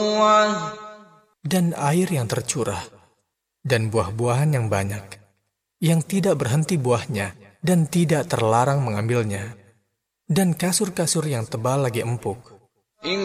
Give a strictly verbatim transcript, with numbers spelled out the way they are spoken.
dan air yang tercurah, dan buah-buahan yang banyak, yang tidak berhenti buahnya, dan tidak terlarang mengambilnya, dan kasur-kasur yang tebal lagi empuk,